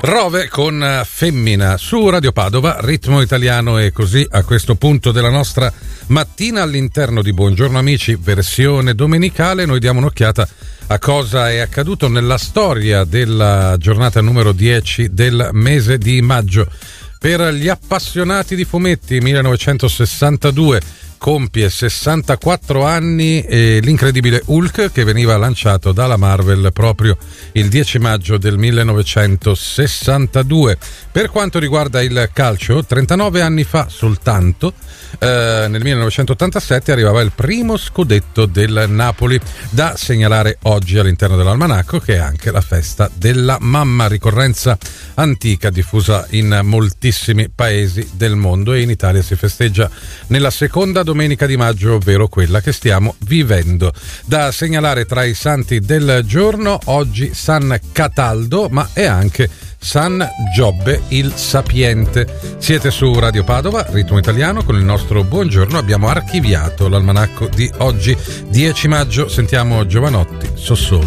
Rove con Femmina su Radio Padova, ritmo italiano, e così a questo punto della nostra mattina all'interno di Buongiorno Amici versione domenicale noi diamo un'occhiata a cosa è accaduto nella storia della giornata numero 10 del mese di maggio. Per gli appassionati di fumetti, 1962 compie 64 anni l'incredibile Hulk, che veniva lanciato dalla Marvel proprio il 10 maggio del 1962. Per quanto riguarda il calcio, 39 anni fa soltanto, nel 1987 arrivava il primo scudetto del Napoli, da segnalare oggi all'interno dell'almanacco, che è anche la festa della mamma, ricorrenza antica diffusa in moltissimi paesi del mondo, e in Italia si festeggia nella seconda domenica di maggio, ovvero quella che stiamo vivendo. Da segnalare tra i santi del giorno oggi San Cataldo, ma è anche San Giobbe il Sapiente. Siete su Radio Padova, ritmo italiano, con il nostro buongiorno. Abbiamo archiviato l'almanacco di oggi, 10 maggio. Sentiamo Giovanotti, So Solo.